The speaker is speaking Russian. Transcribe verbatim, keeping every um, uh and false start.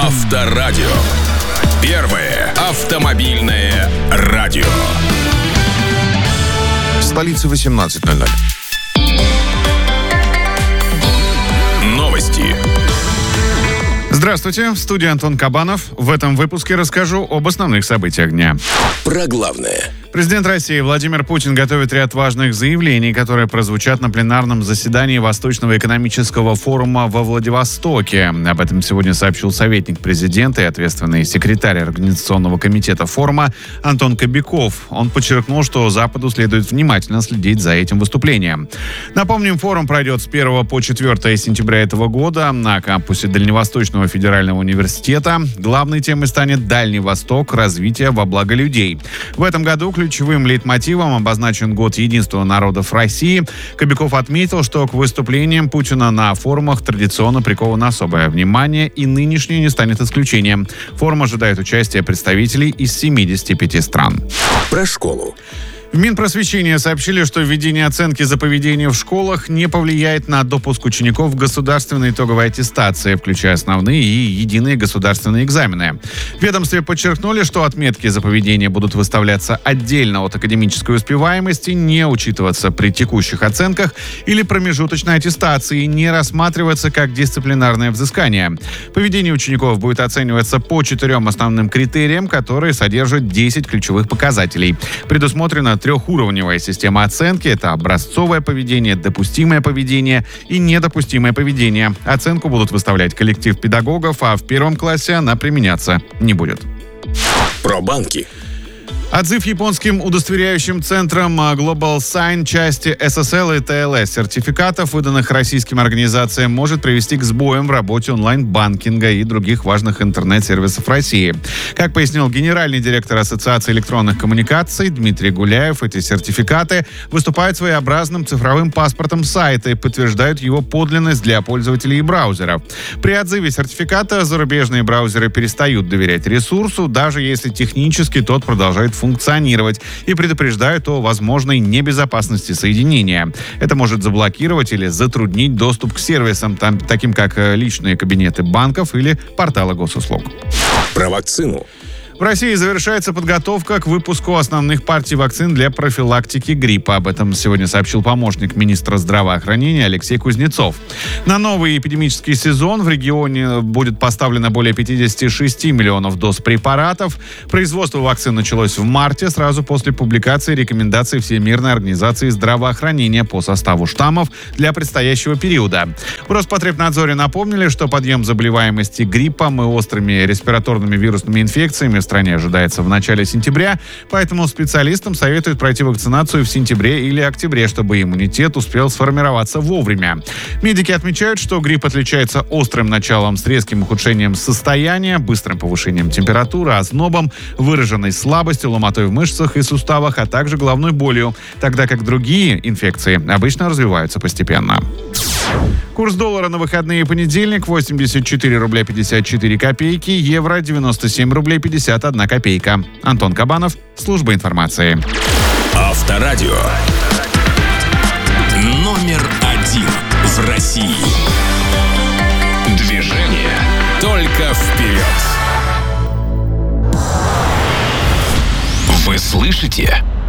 Авторадио. Первое автомобильное радио. В столице восемнадцать ноль ноль. Новости. Здравствуйте, в студии Антон Кабанов. В этом выпуске расскажу об основных событиях дня. Про главное. Президент России Владимир Путин готовит ряд важных заявлений, которые прозвучат на пленарном заседании Восточного экономического форума во Владивостоке. Об этом сегодня сообщил советник президента и ответственный секретарь Организационного комитета форума Антон Кобяков. Он подчеркнул, что Западу следует внимательно следить за этим выступлением. Напомним, форум пройдет с первого по четвёртое сентября этого года на кампусе Дальневосточного федерального университета. Главной темой станет Дальний Восток, развитие во благо людей. В этом году ключевым лейтмотивом обозначен год единства народов России. Кобяков отметил, что к выступлениям Путина на форумах традиционно приковано особое внимание, и нынешнее не станет исключением. Форум ожидает участия представителей из семидесяти пяти стран. Про школу. В Минпросвещения сообщили, что введение оценки за поведение в школах не повлияет на допуск учеников в государственные итоговые аттестации, включая основные и единые государственные экзамены. В ведомстве подчеркнули, что отметки за поведение будут выставляться отдельно от академической успеваемости, не учитываться при текущих оценках или промежуточной аттестации, не рассматриваться как дисциплинарное взыскание. Поведение учеников будет оцениваться по четырем основным критериям, которые содержат десять ключевых показателей. Предусмотрено трехуровневая система оценки. Это образцовое поведение, допустимое поведение и недопустимое поведение. Оценку будут выставлять коллектив педагогов, а в первом классе она применяться не будет. Про банки. Отзыв японским удостоверяющим центром Global Sign части эс эс эл и тэ эл эс сертификатов, выданных российским организациям, может привести к сбоям в работе онлайн-банкинга и других важных интернет-сервисов России. Как пояснил генеральный директор Ассоциации электронных коммуникаций Дмитрий Гуляев, эти сертификаты выступают своеобразным цифровым паспортом сайта и подтверждают его подлинность для пользователей и браузеров. При отзыве сертификата зарубежные браузеры перестают доверять ресурсу, даже если технически тот продолжает функционировать, и предупреждают о возможной небезопасности соединения. Это может заблокировать или затруднить доступ к сервисам, там, таким как личные кабинеты банков или порталы госуслуг. Про вакцину. В России завершается подготовка к выпуску основных партий вакцин для профилактики гриппа. Об этом сегодня сообщил помощник министра здравоохранения Алексей Кузнецов. На новый эпидемический сезон в регионе будет поставлено более пятьдесят шесть миллионов доз препаратов. Производство вакцин началось в марте, сразу после публикации рекомендаций Всемирной организации здравоохранения по составу штаммов для предстоящего периода. В Роспотребнадзоре напомнили, что подъем заболеваемости гриппом и острыми респираторными вирусными инфекциями в стране ожидается в начале сентября, поэтому специалистам советуют пройти вакцинацию в сентябре или октябре, чтобы иммунитет успел сформироваться вовремя. Медики отмечают, что грипп отличается острым началом с резким ухудшением состояния, быстрым повышением температуры, ознобом, выраженной слабостью, ломотой в мышцах и суставах, а также головной болью, тогда как другие инфекции обычно развиваются постепенно. Курс доллара на выходные: понедельник восемьдесят четыре рубля пятьдесят четыре копейки, евро девяносто семь рублей пятьдесят одна копейка. Антон Кабанов, служба информации. Авторадио. Номер один в России. Движение только вперед. Вы слышите?